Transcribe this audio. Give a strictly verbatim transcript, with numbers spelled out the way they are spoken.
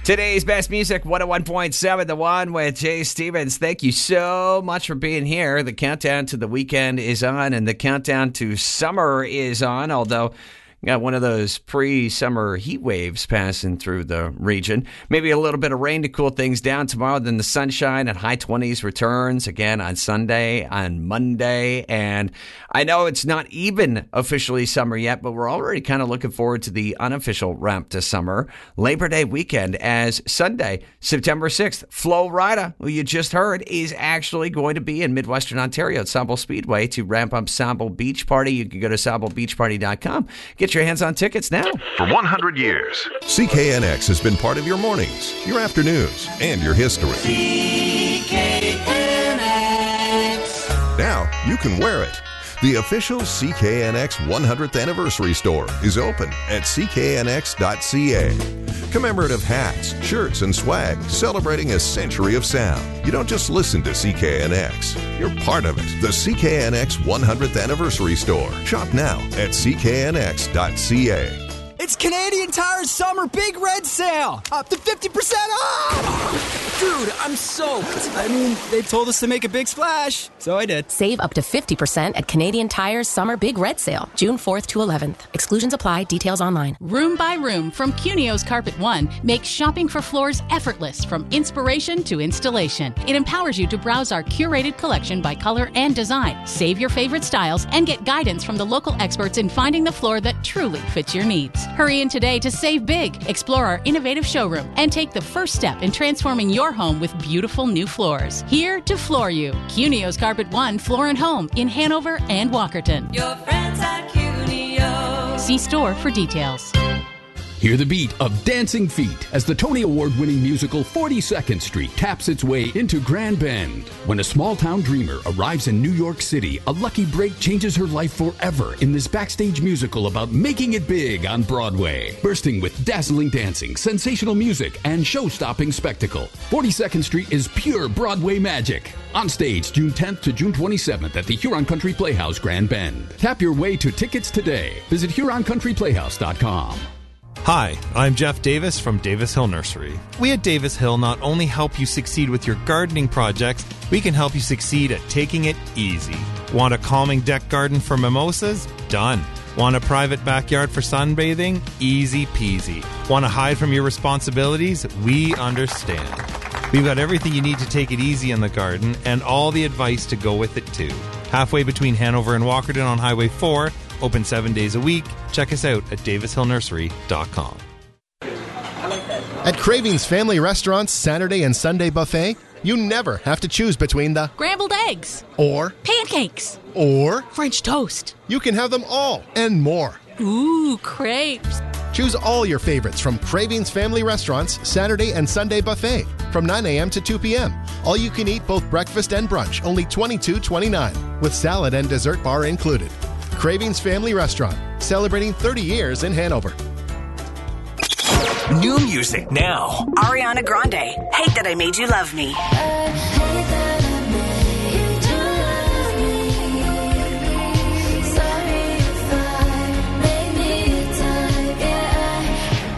Today's best music, one oh one point seven, The One with Jay Stevens. Thank you so much for being here. The countdown to the weekend is on, and the countdown to summer is on, although got one of those pre-summer heat waves passing through the region. Maybe a little bit of rain to cool things down tomorrow. Then the sunshine at high twenties returns again on Sunday, on Monday. And I know it's not even officially summer yet, but we're already kind of looking forward to the unofficial ramp to summer. Labor Day weekend as Sunday, September sixth. Flo Rida, who you just heard, is actually going to be in Midwestern Ontario at Sample Speedway to ramp up Sample Beach Party. You can go to sample beach party dot com. Get your hands on tickets now. For one hundred years, C K N X has been part of your mornings, your afternoons, and your history. C K N X. Now you can wear it. The official C K N X one hundredth anniversary store is open at c k n x dot c a. Commemorative hats, shirts, and swag celebrating a century of sound. You don't just listen to C K N X, you're part of it. The C K N X one hundredth anniversary store. Shop now at c k n x dot c a. It's Canadian Tire's summer big red sale. Up to fifty percent off! Dude, I'm soaked. I mean, they told us to make a big splash, so I did. Save up to fifty percent at Canadian Tire's summer big red sale, June fourth to eleventh. Exclusions apply. Details online. Room by room from Cunio's Carpet One makes shopping for floors effortless from inspiration to installation. It empowers you to browse our curated collection by color and design, save your favorite styles, and get guidance from the local experts in finding the floor that truly fits your needs. Hurry in today to save big, explore our innovative showroom, and take the first step in transforming your home with beautiful new floors. Here to floor you. Cunio's Carpet One Floor and Home in Hanover and Walkerton. Your friends at Cunio. See store for details. Hear the beat of Dancing Feet as the Tony Award-winning musical forty-second Street taps its way into Grand Bend. When a small-town dreamer arrives in New York City, a lucky break changes her life forever in this backstage musical about making it big on Broadway. Bursting with dazzling dancing, sensational music, and show-stopping spectacle, forty-second Street is pure Broadway magic. On stage June tenth to June twenty-seventh at the Huron Country Playhouse, Grand Bend. Tap your way to tickets today. Visit huron country playhouse dot com. Hi, I'm Jeff Davis from Davis Hill Nursery. We at Davis Hill not only help you succeed with your gardening projects, we can help you succeed at taking it easy. Want a calming deck garden for mimosas? Done. Want a private backyard for sunbathing? Easy peasy. Want to hide from your responsibilities? We understand. We've got everything you need to take it easy in the garden and all the advice to go with it too. Halfway between Hanover and Walkerton on Highway four, open seven days a week. Check us out at davis hill nursery dot com. At Cravings Family Restaurant's Saturday and Sunday buffet, you never have to choose between the Scrambled eggs. Or Pancakes. Or French toast. You can have them all and more. Ooh, crepes. Choose all your favorites from Cravings Family Restaurant's Saturday and Sunday buffet from nine a.m. to two p.m. All you can eat both breakfast and brunch, only twenty-two twenty-nine, with salad and dessert bar included. Cravings Family Restaurant, celebrating thirty years in Hanover. New music now. Ariana Grande, Hate That I Made You Love Me.